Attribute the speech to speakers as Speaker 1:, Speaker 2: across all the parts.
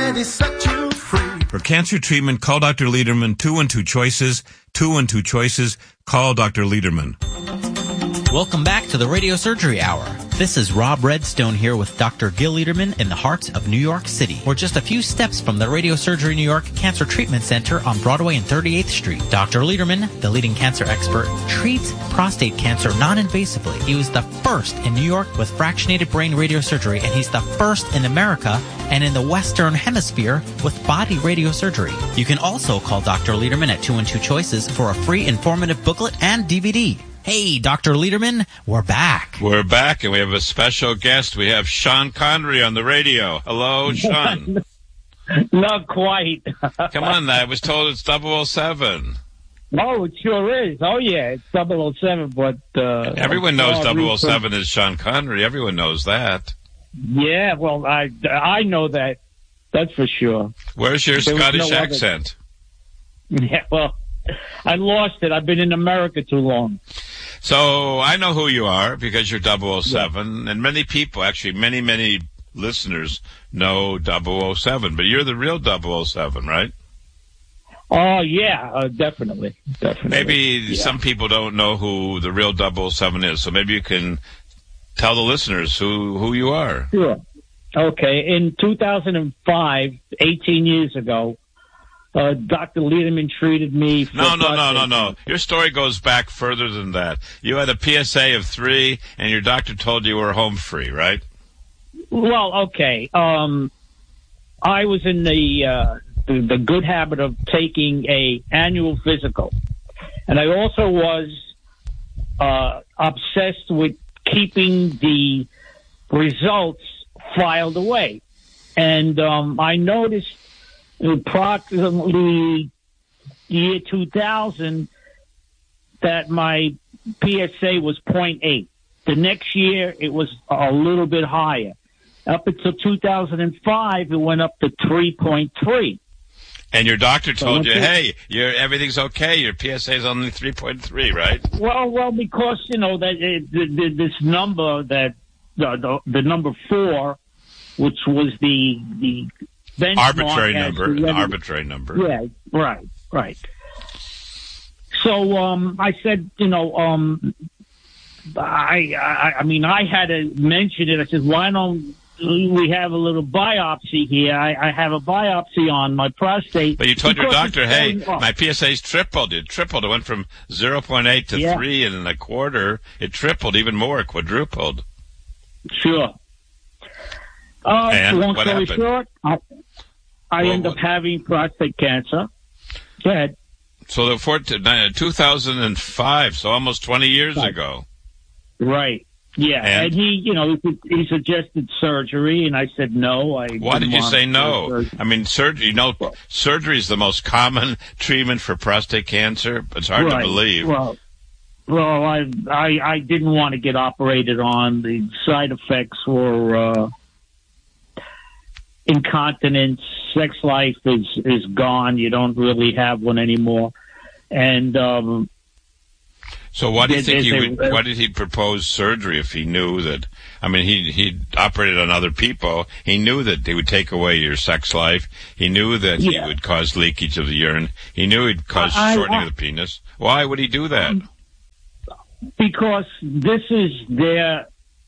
Speaker 1: already set you free.
Speaker 2: For cancer treatment, call Dr. Lederman, 212 Choices, 212 Choices. Call Dr. Lederman.
Speaker 3: Welcome back to the Radio Surgery Hour. This is Rob Redstone here with Dr. Gil Lederman in the heart of New York City. We're just a few steps from the Radio Surgery New York Cancer Treatment Center on Broadway and 38th Street. Dr. Lederman, the leading cancer expert, treats prostate cancer non-invasively. He was the first in New York with fractionated brain radiosurgery, and he's the first in America and in the Western Hemisphere with body radiosurgery. You can also call Dr. Lederman at 212 Choices for a free informative booklet and DVD. Hey, Dr. Lederman, we're back.
Speaker 2: We're back, and we have a special guest. We have Sean Connery on the radio. Hello, Sean.
Speaker 4: Not quite.
Speaker 2: Come on, I was told it's 007.
Speaker 4: Oh, it sure is. Oh, yeah, it's 007, but...
Speaker 2: everyone knows 007 is Sean Connery. Everyone knows that.
Speaker 4: Yeah, well, I know that. That's for sure.
Speaker 2: Where's your Scottish accent?
Speaker 4: Yeah, well, I lost it. I've been in America too long.
Speaker 2: So I know who you are because you're 007, and many people, actually many listeners know 007, but you're the real 007, right?
Speaker 4: Oh, yeah, definitely.
Speaker 2: Maybe some people don't know who the real 007 is, so maybe you can tell the listeners who you are.
Speaker 4: Sure. Okay, in 2005, 18 years ago, Dr. Lederman treated me for...
Speaker 2: No. Your story goes back further than that. You had a PSA of 3, and your doctor told you were home free, right?
Speaker 4: Well, okay. I was in the good habit of taking a annual physical, and I also was obsessed with keeping the results filed away. And I noticed approximately year 2000 that my PSA was 0.8. The next year it was a little bit higher. Up until 2005 it went up to 3.3.
Speaker 2: And your doctor told you, hey, everything's okay, your PSA is only 3.3, right?
Speaker 4: Well, because that this number, that the number 4, which was the
Speaker 2: arbitrary number.
Speaker 4: Yeah, right. So I said, I mean, I had to mention it. I said, why don't we have a little biopsy here? I have a biopsy on my prostate.
Speaker 2: But you told your doctor, hey, my PSA's tripled. It tripled. It went from 0.8 to 3.25. It tripled, even more, quadrupled.
Speaker 4: Sure.
Speaker 2: And
Speaker 4: long
Speaker 2: what
Speaker 4: story
Speaker 2: happened?
Speaker 4: short, I end up having prostate cancer. Go ahead.
Speaker 2: So 2005, so almost 20 years ago.
Speaker 4: Right. Yeah. And he suggested surgery, and I said no.
Speaker 2: Why did you say no? I mean, surgery is the most common treatment for prostate cancer. It's hard to believe.
Speaker 4: Well, I didn't want to get operated on. The side effects were incontinence. Sex life is gone. You don't really have one anymore. And
Speaker 2: so why do you think why did he propose surgery if he knew that? I mean, he operated on other people. He knew that they would take away your sex life. He knew that he would cause leakage of the urine. He knew he'd cause shortening of the penis. Why would he do that?
Speaker 4: Because this is their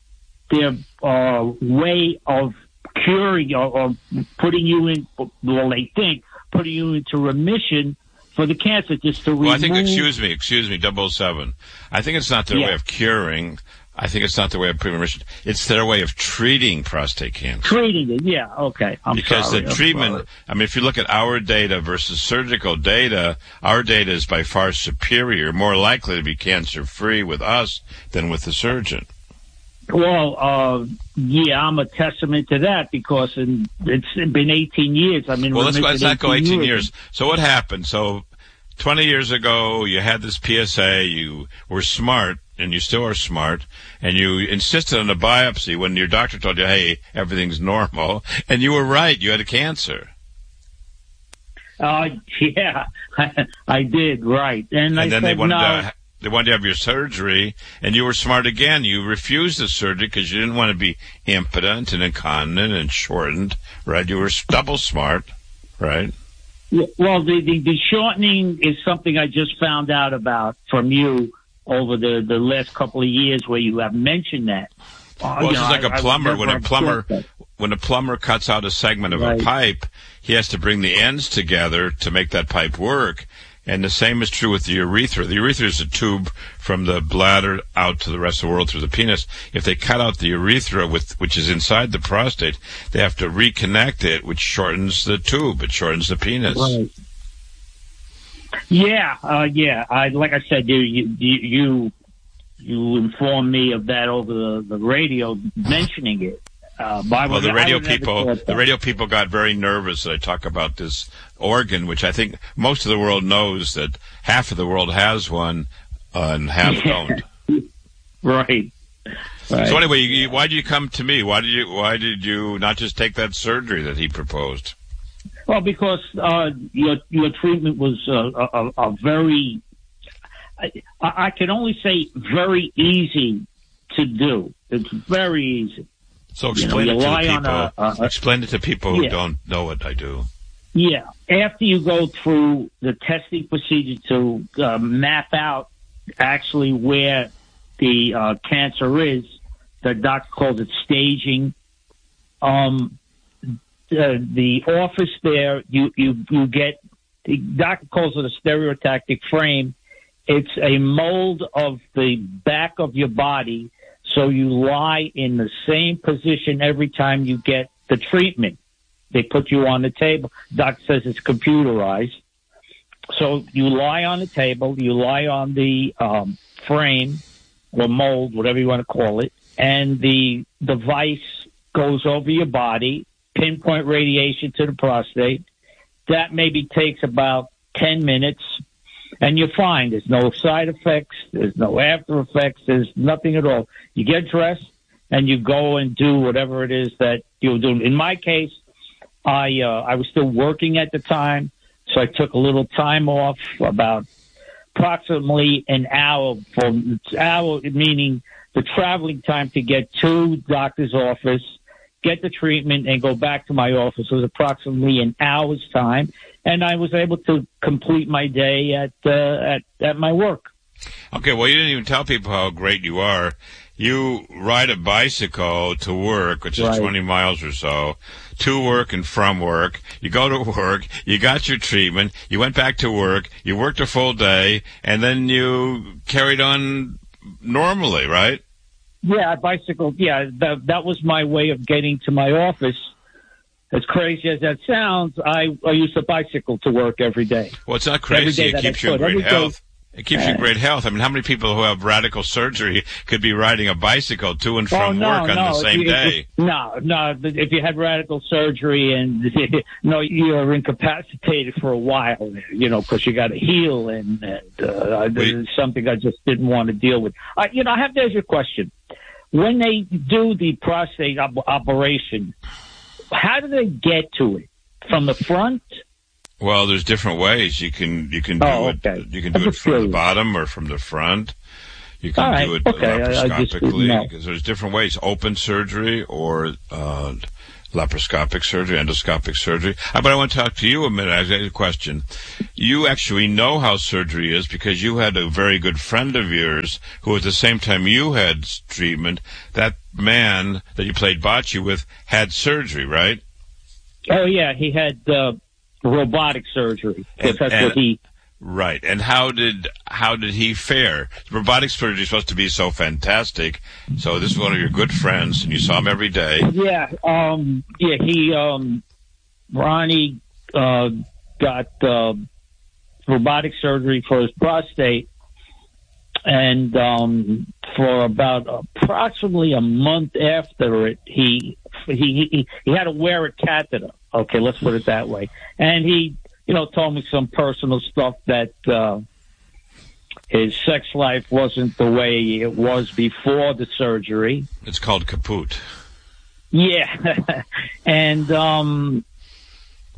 Speaker 4: way of curing or putting you in, well, they think, putting you into remission for the cancer, just to remove...
Speaker 2: Well, I think, excuse me, 007. I think it's not their way of curing. I think it's not their way of remission. It's their way of treating prostate cancer.
Speaker 4: Treating it, yeah, okay.
Speaker 2: Because the treatment, I mean, if you look at our data versus surgical data, our data is by far superior, more likely to be cancer-free with us than with the surgeon.
Speaker 4: Well, I'm a testament to that because it's been 18 years. I mean,
Speaker 2: well, let's not go 18 years. So what happened? So 20 years ago, you had this PSA. You were smart, and you still are smart, and you insisted on a biopsy when your doctor told you, hey, everything's normal, and you were right. You had a cancer.
Speaker 4: Yeah, I did, right. And I
Speaker 2: then
Speaker 4: said,
Speaker 2: they wanted to they wanted to have your surgery, and you were smart again. You refused the surgery because you didn't want to be impotent and incontinent and shortened, right? You were double smart, right?
Speaker 4: Yeah, well, the shortening is something I just found out about from you over the last couple of years, where you have mentioned that.
Speaker 2: Well, it's just like a plumber. When a plumber cuts out a segment of a pipe, he has to bring the ends together to make that pipe work. And the same is true with the urethra. The urethra is a tube from the bladder out to the rest of the world through the penis. If they cut out the urethra, which is inside the prostate, they have to reconnect it, which shortens the tube. It shortens the penis.
Speaker 4: Right. Yeah. Like I said, you informed me of that over the radio, mentioning it.
Speaker 2: The radio people got very nervous that I talk about this organ, which I think most of the world knows that half of the world has one and half don't.
Speaker 4: Right.
Speaker 2: So anyway, why did you come to me? Why did you not just take that surgery that he proposed?
Speaker 4: Well, because your treatment was a very, I can only say very easy to do. It's very easy.
Speaker 2: So explain it to people who don't know what I do.
Speaker 4: Yeah. After you go through the testing procedure to map out actually where the cancer is, the doctor calls it staging. The office there, you get, the doctor calls it a stereotactic frame. It's a mold of the back of your body. So you lie in the same position every time you get the treatment. They put you on the table. Doctor says it's computerized. So you lie on the table, you lie on the frame or mold, whatever you want to call it, and the device goes over your body, pinpoint radiation to the prostate. That maybe takes about 10 minutes. And you're fine. There's no side effects. There's no after effects. There's nothing at all. You get dressed and you go and do whatever it is that you're doing. In my case, I was still working at the time, so I took a little time off, about approximately an hour, meaning the traveling time to get to doctor's office, get the treatment, and go back to my office was approximately an hour's time. And I was able to complete my day at my work.
Speaker 2: Okay, well, you didn't even tell people how great you are. You ride a bicycle to work, which is 20 miles or so, to work and from work. You go to work, you got your treatment, you went back to work, you worked a full day, and then you carried on normally, right?
Speaker 4: Yeah, I bicycled. Yeah, that was my way of getting to my office. As crazy as that sounds, I used to bicycle to work every day.
Speaker 2: Well, it's not crazy. It keeps you in great health. It keeps you in great health. I mean, how many people who have radical surgery could be riding a bicycle to and from work on the same day?
Speaker 4: No. If you had radical surgery and you're incapacitated for a while, because you got to heal, and it's something I just didn't want to deal with. I have to ask you a question. When they do the prostate operation, how do they get to it? From the front?
Speaker 2: Well, there's different ways. You can do it. You can do it from the bottom or from the front. You can do it laparoscopically, because there's different ways: open surgery or laparoscopic surgery, endoscopic surgery. But I want to talk to you a minute. I have a question. You actually know how surgery is because you had a very good friend of yours who, at the same time you had treatment, that man that you played bocce with had surgery, right?
Speaker 4: Oh yeah, he had robotic surgery.
Speaker 2: Right. And how did he fare? Robotic surgery is supposed to be so fantastic. So this is one of your good friends, and you saw him every day.
Speaker 4: Yeah. Ronnie got robotic surgery for his prostate, and for about approximately a month after it, he had to wear a catheter. Okay, let's put it that way. And he, told me some personal stuff that his sex life wasn't the way it was before the surgery.
Speaker 2: It's called kaput.
Speaker 4: Yeah. And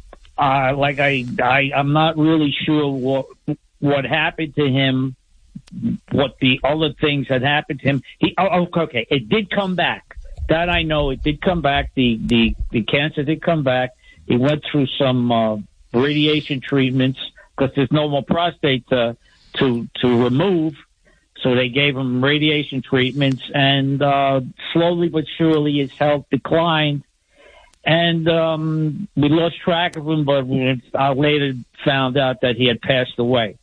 Speaker 4: I'm not really sure what happened to him what the other things that happened to him. Okay, it did come back. That I know, it did come back. The cancer did come back. He went through some radiation treatments because there's no more prostate to remove. So they gave him radiation treatments, and slowly but surely his health declined. And we lost track of him, but I later found out that he had passed away.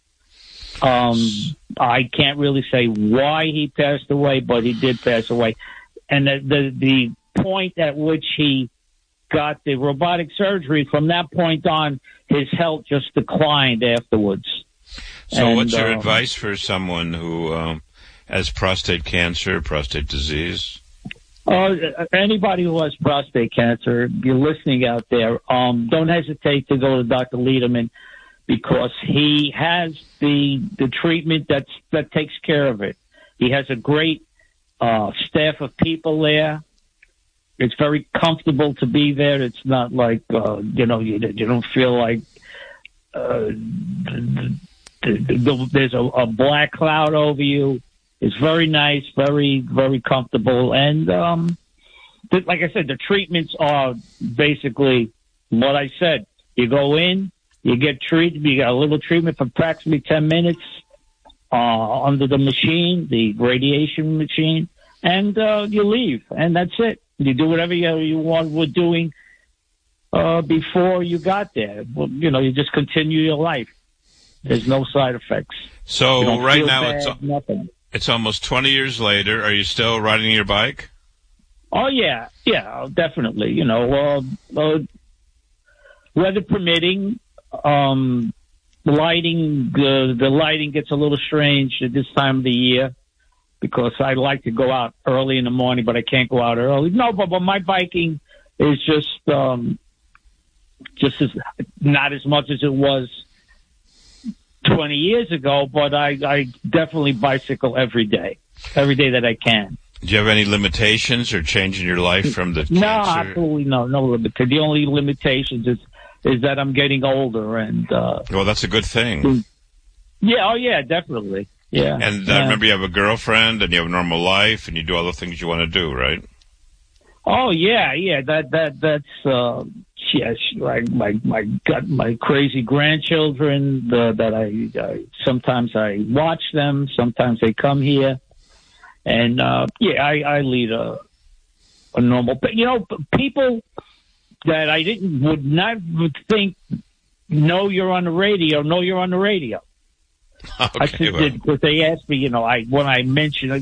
Speaker 4: I can't really say why he passed away, but he did pass away. And the point at which he got the robotic surgery, from that point on, his health just declined afterwards.
Speaker 2: So what's your advice for someone who has prostate cancer, prostate disease?
Speaker 4: Anybody who has prostate cancer, you're listening out there, don't hesitate to go to Dr. Lederman, because he has the treatment that takes care of it. He has a great staff of people there. It's very comfortable to be there. It's not like you don't feel like there's a black cloud over you. It's very nice, very, very comfortable. And like I said, the treatments are basically what I said. You go in, you get treated, you get a little treatment for approximately 10 minutes under the machine, the radiation machine, and you leave, and that's it. You do whatever you were doing before you got there. Well, you just continue your life. There's no side effects.
Speaker 2: So right now
Speaker 4: nothing.
Speaker 2: It's almost 20 years later. Are you still riding your bike?
Speaker 4: Oh, yeah, definitely. Weather permitting, the lighting gets a little strange at this time of the year because I like to go out early in the morning, but I can't go out early. No, but my biking is just not as much as it was 20 years ago, but I definitely bicycle every day that I can.
Speaker 2: Do you have any limitations or change in your life from the cancer?
Speaker 4: No, absolutely no limit. The only limitations is that I'm getting older, and
Speaker 2: well, that's a good thing.
Speaker 4: Yeah, definitely. Yeah.
Speaker 2: And I remember you have a girlfriend and you have a normal life and you do all the things you want to do, right?
Speaker 4: Oh yeah. That's yes, like my crazy grandchildren that I sometimes I watch them, sometimes they come here, and I lead a normal. People that I would not think know you're on the radio.
Speaker 2: Okay,
Speaker 4: because they asked me, when I mentioned,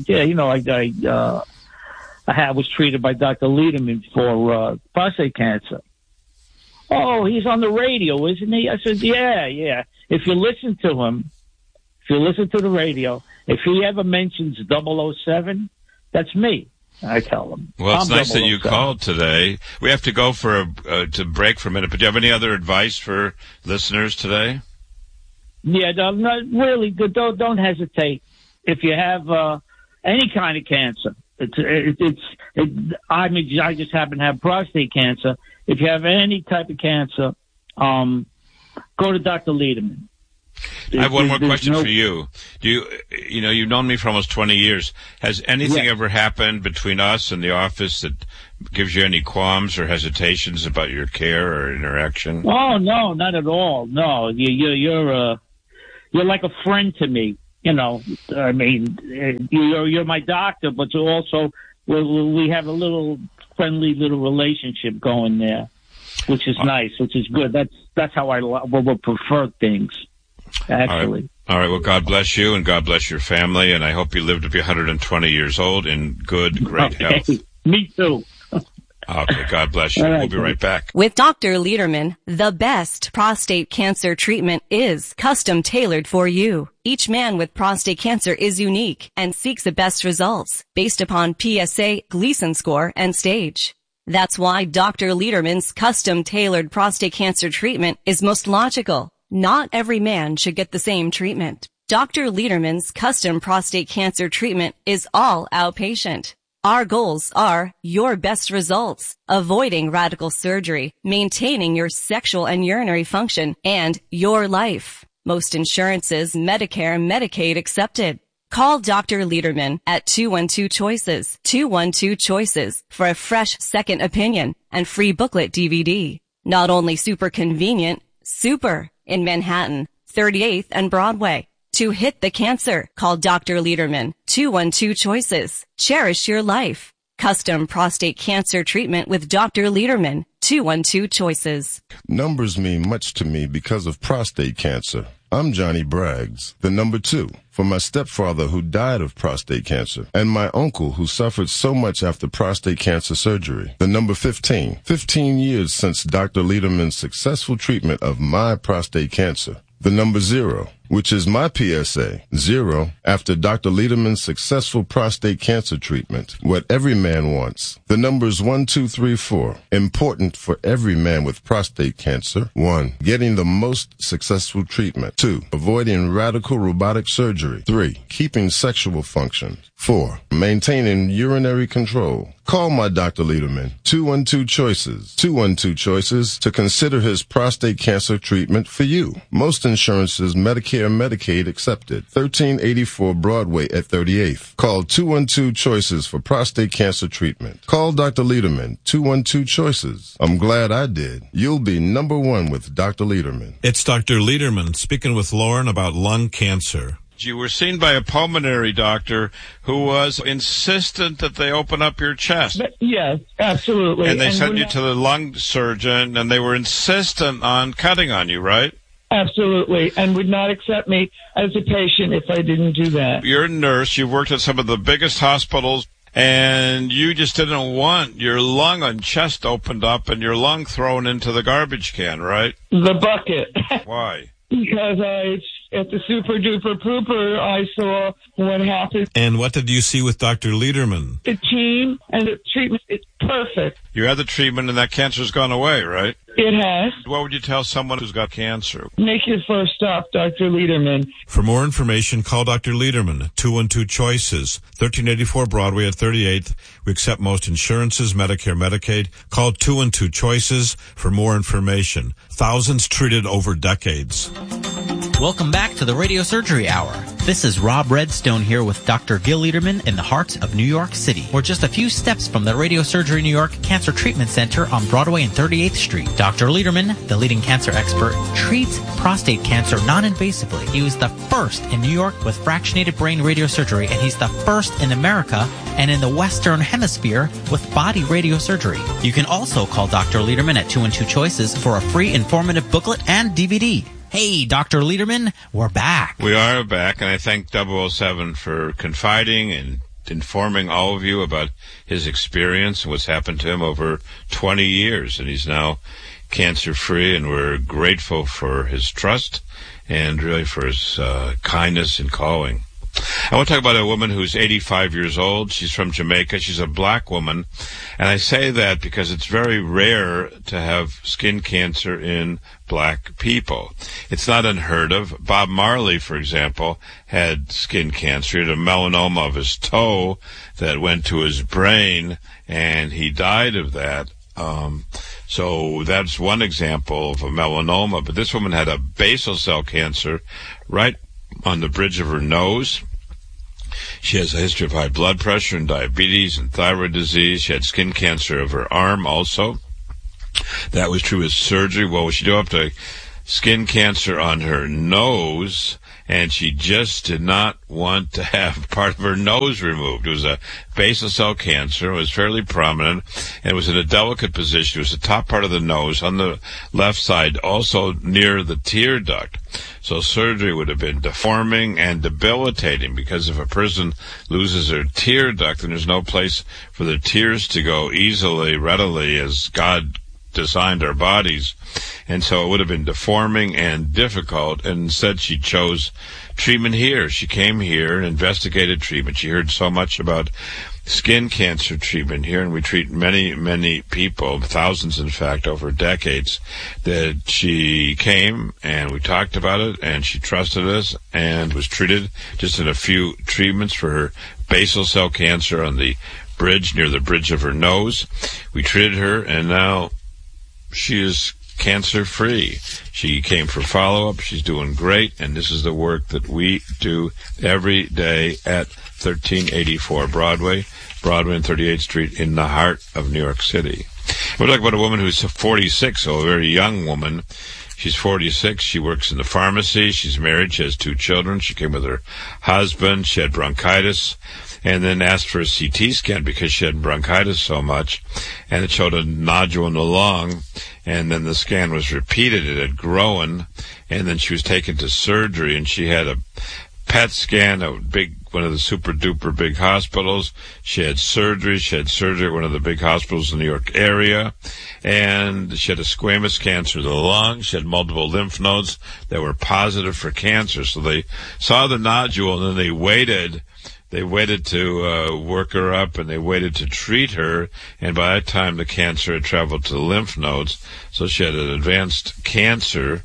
Speaker 4: I was treated by Dr. Lederman for prostate cancer. Oh, he's on the radio, isn't he? I said, yeah. If you listen to him, if you listen to the radio, if he ever mentions 007, that's me. I tell him.
Speaker 2: Well, it's nice that you called today. We have to go to break for a minute, but do you have any other advice for listeners today?
Speaker 4: Yeah, really, don't hesitate. If you have any kind of cancer, I just happen to have prostate cancer. If you have any type of cancer, go to Dr. Lederman.
Speaker 2: I have one more question for you. You've known me for almost 20 years. Has anything ever happened between us and the office that gives you any qualms or hesitations about your care or interaction?
Speaker 4: Oh, no, not at all. No, you're like a friend to me. I mean, you're my doctor, but also we have a little friendly little relationship going there, which is nice, which is good. That's how I would prefer things, actually.
Speaker 2: All right. Well, God bless you, and God bless your family, and I hope you live to be 120 years old in great health.
Speaker 4: Me too.
Speaker 2: Okay, God bless you. We'll be right back.
Speaker 1: With Dr. Lederman, the best prostate cancer treatment is custom tailored for you. Each man with prostate cancer is unique and seeks the best results based upon PSA, Gleason score, and stage. That's why Dr. Lederman's custom tailored prostate cancer treatment is most logical. Not every man should get the same treatment. Dr. Lederman's custom prostate cancer treatment is all outpatient. Our goals are your best results, avoiding radical surgery, maintaining your sexual and urinary function, and your life. Most insurances, Medicare and Medicaid accepted. Call Dr. Lederman at 212-CHOICES, 212-CHOICES for a fresh second opinion and free booklet DVD. Not only super convenient, super in Manhattan, 38th and Broadway. To hit the cancer, call Dr. Lederman, 212-CHOICES. Cherish your life. Custom prostate cancer treatment with Dr. Lederman, 212-CHOICES.
Speaker 5: Numbers mean much to me because of prostate cancer. I'm Johnny Braggs, the number 2, for my stepfather who died of prostate cancer, and my uncle who suffered so much after prostate cancer surgery. The number 15, 15 years since Dr. Lederman's successful treatment of my prostate cancer. The number 0, which is my PSA, 0, after Dr. Lederman's successful prostate cancer treatment. What every man wants. The numbers 1, 2, 3, 4. Important for every man with prostate cancer. 1, getting the most successful treatment. 2, avoiding radical robotic surgery. 3, keeping sexual function. 4, maintaining urinary control. Call my Dr. Lederman, 212-CHOICES, 212-CHOICES, to consider his prostate cancer treatment for you. Most insurances, Medicare and Medicaid accepted. 1384 Broadway at 38th. Call 212-CHOICES for prostate cancer treatment. Call Dr. Lederman, 212-CHOICES. I'm glad I did. You'll be number 1 with Dr. Lederman.
Speaker 6: It's Dr. Lederman speaking with Lauren about lung cancer.
Speaker 2: You were seen by a pulmonary doctor who was insistent that they open up your chest.
Speaker 4: Yes, absolutely.
Speaker 2: And they sent you to the lung surgeon, and they were insistent on cutting on you, right?
Speaker 4: Absolutely, and would not accept me as a patient if I didn't do that.
Speaker 2: You're a nurse. You've worked at some of the biggest hospitals, and you just didn't want your lung and chest opened up and your lung thrown into the garbage can, right?
Speaker 4: The bucket.
Speaker 2: Why?
Speaker 4: Because at the Super Duper Pooper, I saw what happened.
Speaker 6: And what did you see with Dr. Lederman?
Speaker 4: The team and the treatment is perfect.
Speaker 2: You had the treatment and that cancer's gone away, right?
Speaker 4: It has.
Speaker 2: What would you tell someone who's got cancer?
Speaker 4: Make your first stop, Dr. Lederman.
Speaker 6: For more information, call Dr. Lederman, 212-CHOICES, 1384 Broadway at 38th. We accept most insurances, Medicare, Medicaid. Call 212-CHOICES for more information. Thousands treated over decades.
Speaker 3: Welcome back to the Radio Surgery Hour. This is Rob Redstone here with Dr. Gil Lederman in the heart of New York City. We're just a few steps from the Radio Surgery New York Cancer Treatment Center on Broadway and 38th Street. Dr. Lederman, the leading cancer expert, treats prostate cancer non-invasively. He was the first in New York with fractionated brain radiosurgery, and he's the first in America and in the Western Hemisphere with body radiosurgery. You can also call Dr. Lederman at 212-CHOICES for a free informative booklet and DVD. Hey, Dr. Lederman, we're back.
Speaker 2: We are back, and I thank 007 for confiding and informing all of you about his experience and what's happened to him over 20 years. And he's now cancer-free, and we're grateful for his trust and really for his kindness in calling. I want to talk about a woman who's 85 years old. She's from Jamaica. She's a black woman. And I say that because it's very rare to have skin cancer in black people. It's not unheard of. Bob Marley, for example, had skin cancer. He had a melanoma of his toe that went to his brain, and he died of that. So that's one example of a melanoma. But this woman had a basal cell cancer right on the bridge of her nose. She has a history of high blood pressure and diabetes and thyroid disease. She had skin cancer of her arm also. That was true with surgery. Well, she developed a skin cancer on her nose, and she just did not want to have part of her nose removed. It was a basal cell cancer. It was fairly prominent, and it was in a delicate position. It was the top part of the nose on the left side, also near the tear duct. So surgery would have been deforming and debilitating, because if a person loses their tear duct, then there's no place for the tears to go easily, readily, as God designed our bodies. And so it would have been deforming and difficult, and instead she chose treatment here. She came here and investigated treatment. She heard so much about skin cancer treatment here, and we treat many, many people, thousands in fact, over decades, that she came and we talked about it, and she trusted us and was treated just in a few treatments for her basal cell cancer on the bridge, near the bridge of her nose. We treated her, and now she is cancer-free. She came for follow-up. She's doing great, and this is the work that we do every day at 1384 Broadway and 38th Street in the heart of New York City. We're talking about a woman who's 46, so a very young woman. She's 46. She works in the pharmacy. She's married. She has 2 children. She came with her husband. She had bronchitis and then asked for a CT scan because she had bronchitis so much, and it showed a nodule in the lung, and then the scan was repeated. It had grown, and then she was taken to surgery, and she had a PET scan, one of the super-duper big hospitals. She had surgery at one of the big hospitals in the New York area, and she had a squamous cancer of the lung. She had multiple lymph nodes that were positive for cancer. So they saw the nodule, and then they waited to work her up, and they waited to treat her, and by that time the cancer had traveled to the lymph nodes, so she had an advanced cancer,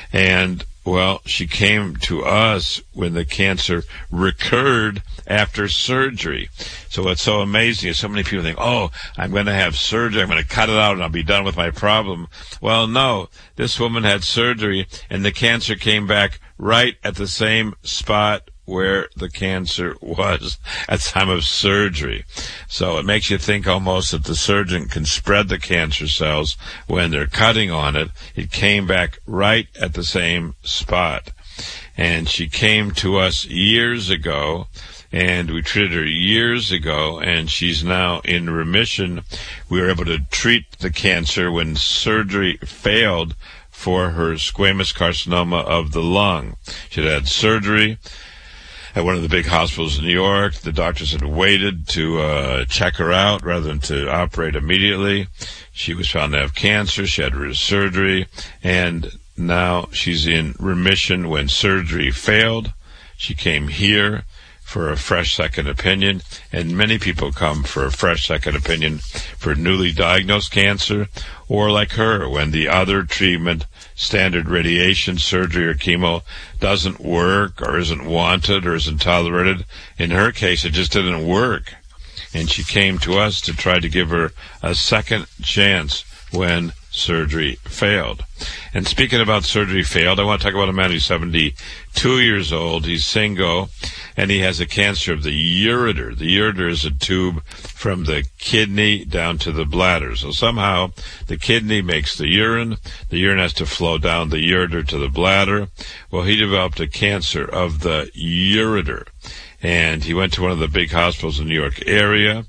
Speaker 2: and well, she came to us when the cancer recurred after surgery. So what's so amazing is so many people think, oh, I'm going to have surgery, I'm going to cut it out, and I'll be done with my problem. Well, no, this woman had surgery, and the cancer came back right at the same spot where the cancer was at the time of surgery. So it makes you think almost that the surgeon can spread the cancer cells when they're cutting on it. It came back right at the same spot. And she came to us years ago, and we treated her years ago, and she's now in remission. We were able to treat the cancer when surgery failed for her squamous carcinoma of the lung. She had surgery at one of the big hospitals in New York. The doctors had waited to check her out rather than to operate immediately. She was found to have cancer. She had surgery, and now she's in remission when surgery failed. She came here for a fresh second opinion, and many people come for a fresh second opinion for newly diagnosed cancer, or like her, when the other treatment, standard radiation, surgery, or chemo doesn't work, or isn't wanted, or isn't tolerated. In her case, it just didn't work, and she came to us to try to give her a second chance when surgery failed. And speaking about surgery failed, I want to talk about a man who's 72 years old. He's single, and he has a cancer of the ureter. The ureter is a tube from the kidney down to the bladder. So somehow the kidney makes the urine has to flow down the ureter to the bladder. Well, he developed a cancer of the ureter, and he went to one of the big hospitals in the New York area.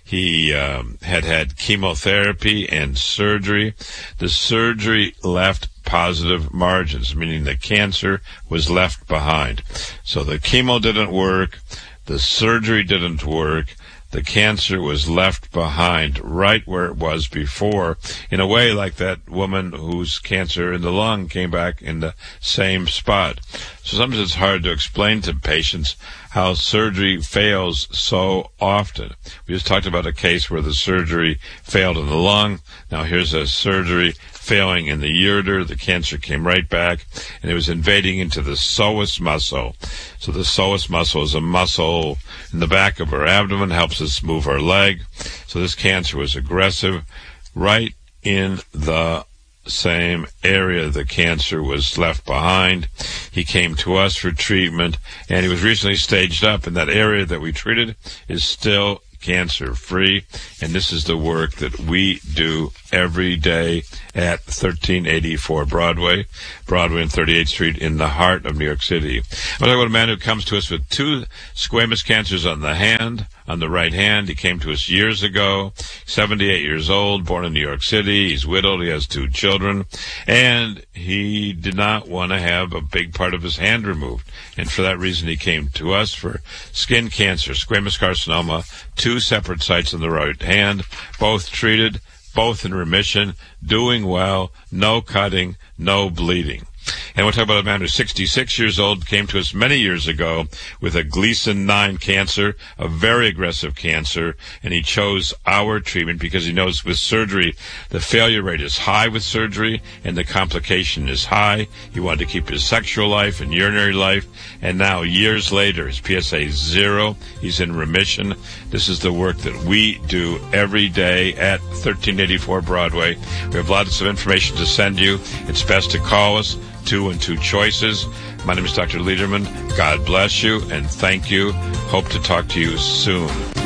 Speaker 2: He had chemotherapy and surgery. The surgery left positive margins, meaning the cancer was left behind. So the chemo didn't work, the surgery didn't work, the cancer was left behind right where it was before, in a way like that woman whose cancer in the lung came back in the same spot. So sometimes it's hard to explain to patients how surgery fails so often. We just talked about a case where the surgery failed in the lung. Now here's a surgery failing in the ureter. The cancer came right back, and it was invading into the psoas muscle. So the psoas muscle is a muscle in the back of our abdomen, helps us move our leg. So this cancer was aggressive right in the same area the cancer was left behind. He came to us for treatment, and he was recently staged up, and that area that we treated is still cancer-free, and this is the work that we do every day at 1384 Broadway and 38th Street in the heart of New York City. I'm talking about a man who comes to us with 2 squamous cancers on the right hand. He came to us years ago, 78 years old, born in New York City. He's widowed. He has 2 children, and he did not want to have a big part of his hand removed. And for that reason, he came to us for skin cancer, squamous carcinoma, 2 separate sites on the right hand, both treated, both in remission, doing well, no cutting, no bleeding. And we'll talk about a man who's 66 years old, came to us many years ago with a Gleason 9 cancer, a very aggressive cancer, and he chose our treatment because he knows with surgery the failure rate is high with surgery and the complication is high. He wanted to keep his sexual life and urinary life, and now years later his PSA is 0. He's in remission. This is the work that we do every day at 1384 Broadway. We have lots of information to send you. It's best to call us, 212 Choices. My name is Dr. Lederman. God bless you and thank you. Hope to talk to you soon.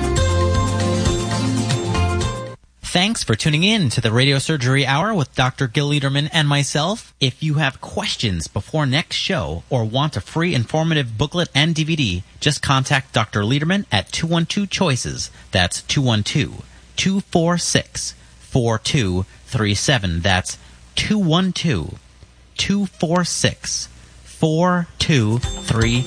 Speaker 3: Thanks for tuning in to the Radio Surgery Hour with Dr. Gil Lederman and myself. If you have questions before next show or want a free informative booklet and DVD, just contact Dr. Lederman at 212 Choices. That's 212-246-4237. That's 212-246-4237.